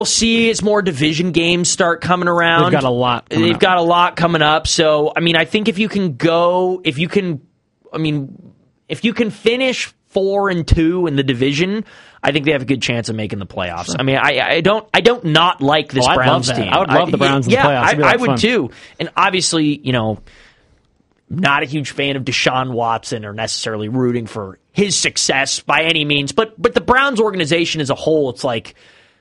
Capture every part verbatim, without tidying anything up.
We'll see as more division games start coming around. They've got a lot coming They've up. got a lot coming up. So, I mean, I think if you can go, if you can, I mean, if you can finish four and two in the division, I think they have a good chance of making the playoffs. Sure. I mean, I, I don't, I don't not like this oh, Browns love that. team. I would love the Browns I, in the playoffs. Yeah, It'd be I, I like would fun. too. And obviously, you know, not a huge fan of Deshaun Watson or necessarily rooting for his success by any means. But but the Browns organization as a whole, it's like,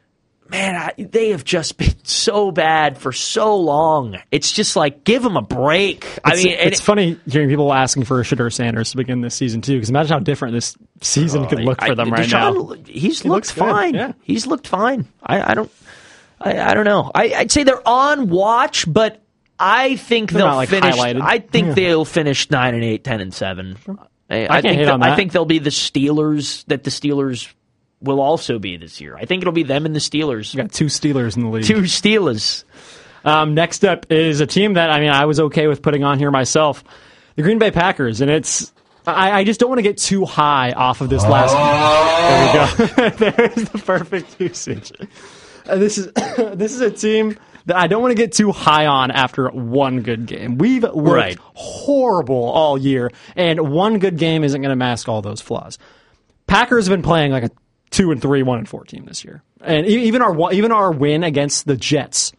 man, I, they have just been so bad for so long. It's just like, give them a break. I It's, mean, and it's it, funny hearing people asking for Shedeur Sanders to begin this season too, because imagine how different this season could look for I, them right Deshaun, now. He's He looked looks good, fine. yeah. He's looked fine. I, I don't. I, I don't know. I, I'd say they're on watch, but I think They're they'll not, like, finish. highlighted. I think Yeah. they'll finish nine and eight, ten and seven. I, I can't think hate they'll- on I that. think they'll be the Steelers that the Steelers will also be this year. I think it'll be them and the Steelers. You got two Steelers in the league. Two Steelers. Um, next up is a team that, I mean, I was okay with putting on here myself, the Green Bay Packers, and it's, I, I just don't want to get too high off of this last. There we go. There's the perfect usage. Uh, this is this is a team that I don't want to get too high on after one good game. We've worked Right. horrible all year, and one good game isn't going to mask all those flaws. Packers have been playing like a two and three, one and four team this year, and e- even our even our win against the Jets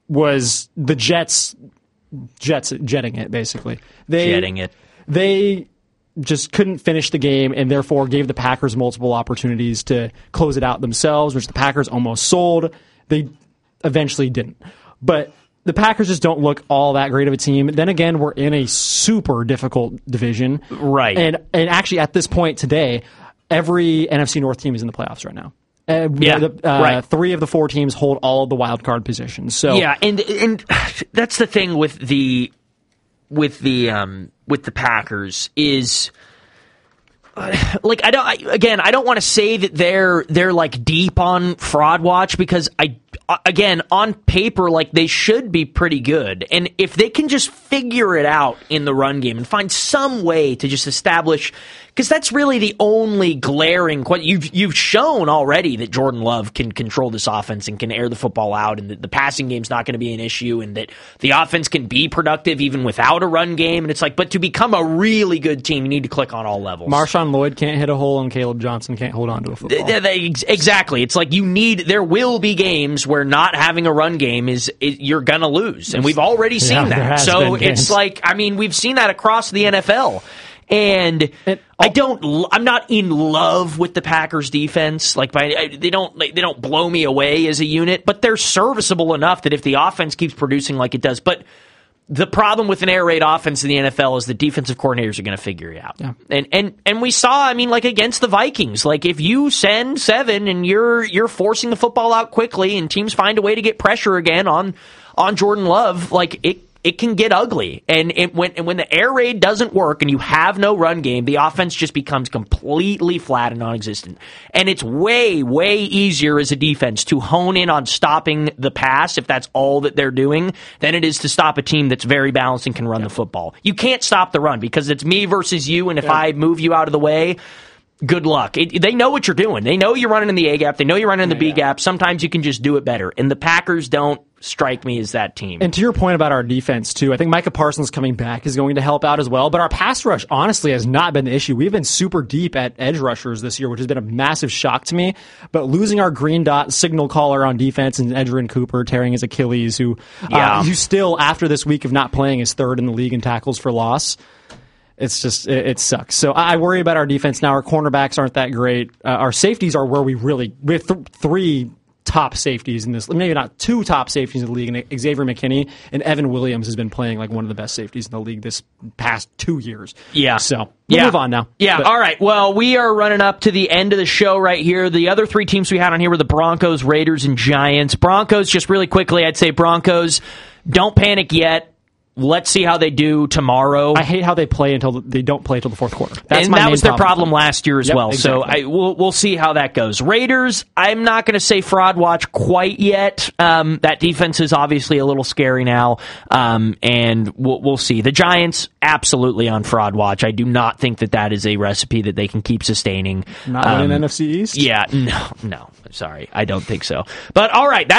was the Jets Jets jetting it basically. They, Jetting it. They just couldn't finish the game and therefore gave the Packers multiple opportunities to close it out themselves, which the Packers almost sold. They eventually didn't. But the Packers just don't look all that great of a team. Then again, we're in a super difficult division. Right. And and actually at this point today, every N F C North team is in the playoffs right now. Uh, Yeah, the, uh, right. Three of the four teams hold all of the wild card positions. So Yeah, and and that's the thing with the with the um, with the Packers is uh, like I don't I, again I don't want to say that they're they're like deep on fraud watch because I again on paper like they should be pretty good, and if they can just figure it out in the run game and find some way to just establish. Because that's really the only glaring. You've you've shown already that Jordan Love can control this offense and can air the football out, and that the passing game's not going to be an issue, and that the offense can be productive even without a run game. And it's like, but to become a really good team, you need to click on all levels. Marshawn Lloyd can't hit a hole, and Caleb Johnson can't hold on to a football. Th- th- Exactly. It's like you need. There will be games where not having a run game is, is you're gonna lose, and we've already seen Yeah, there that. has So been it's games. like I mean we've seen that across the N F L. And It- I don't. l- I'm not in love with the Packers defense. Like, by, I- they don't. Like, they don't blow me away as a unit, but they're serviceable enough that if the offense keeps producing like it does, but the problem with an air raid offense in the N F L is the defensive coordinators are going to figure it out. Yeah. And and and we saw. I mean, like against the Vikings, like if you send seven and you're you're forcing the football out quickly, and teams find a way to get pressure again on on Jordan Love, like it. It can get ugly, and it, when and when the air raid doesn't work and you have no run game, the offense just becomes completely flat and non-existent. And it's way, way easier as a defense to hone in on stopping the pass if that's all that they're doing than it is to stop a team that's very balanced and can run the football. You can't stop the run because it's me versus you, and if Yeah. I move you out of the way, good luck. It, they know what you're doing. They know you're running in the A gap. They know you're running in the B gap. Sometimes you can just do it better. And the Packers don't strike me as that team. And to your point about our defense, too, I think Micah Parsons coming back is going to help out as well. But our pass rush, honestly, has not been the issue. We've been super deep at edge rushers this year, which has been a massive shock to me. But losing our green dot signal caller on defense and Edgerrin Cooper tearing his Achilles, who, Yeah. uh, who still, after this week of not playing, is third in the league in tackles for loss. It's just, it, it sucks. So I worry about our defense now. Our cornerbacks aren't that great. Uh, our safeties are where we really, we have th- three top safeties in this, maybe not two top safeties in the league, and Xavier McKinney and Evan Williams has been playing like one of the best safeties in the league this past two years. Yeah. So we'll yeah. move on now. Yeah. But- all right. Well, we are running up to the end of the show right here. The other three teams we had on here were the Broncos, Raiders, and Giants. Broncos, just really quickly, I'd say Broncos, don't panic yet. Let's see how they do tomorrow. I hate how they play until the, they don't play until the fourth quarter. That's and my that main was their problem, problem last year as yep, well. Exactly. So I, we'll, we'll see how that goes. Raiders, I'm not going to say fraud watch quite yet. Um, that defense is obviously a little scary now, um, and we'll, we'll see. The Giants, absolutely on fraud watch. I do not think that that is a recipe that they can keep sustaining. Not um, winning N F C East? Yeah, no, no. Sorry, I don't think so. But all right, that